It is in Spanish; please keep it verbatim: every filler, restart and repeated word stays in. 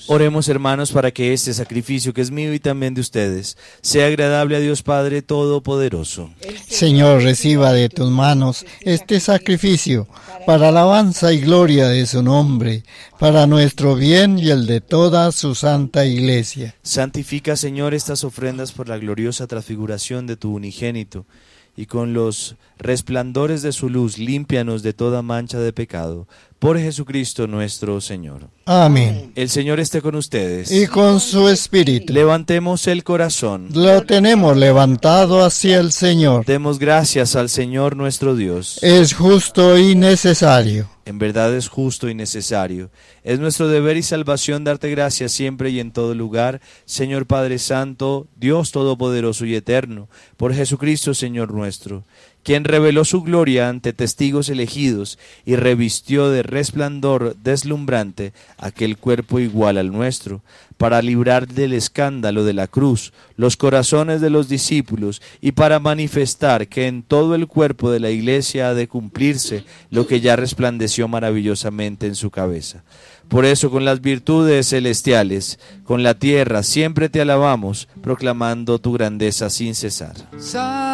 Oremos, hermanos, para que este sacrificio, que es mío y también de ustedes, sea agradable a Dios Padre Todopoderoso. Señor, reciba de tus manos este sacrificio para alabanza y gloria de su nombre, para nuestro bien y el de toda su santa Iglesia. Santifica, Señor, estas ofrendas por la gloriosa transfiguración de tu unigénito, y con los resplandores de su luz, límpianos de toda mancha de pecado. Por Jesucristo nuestro Señor. Amén. El Señor esté con ustedes. Y con su espíritu. Levantemos el corazón. Lo tenemos levantado hacia el Señor. Demos gracias al Señor nuestro Dios. Es justo y necesario. En verdad es justo y necesario. Es nuestro deber y salvación darte gracias siempre y en todo lugar, Señor Padre Santo, Dios Todopoderoso y Eterno, por Jesucristo Señor nuestro, quien reveló su gloria ante testigos elegidos y revistió de resplandor deslumbrante aquel cuerpo igual al nuestro, para librar del escándalo de la cruz los corazones de los discípulos y para manifestar que en todo el cuerpo de la Iglesia ha de cumplirse lo que ya resplandeció maravillosamente en su cabeza. Por eso, con las virtudes celestiales, con la tierra, siempre te alabamos, proclamando tu grandeza sin cesar.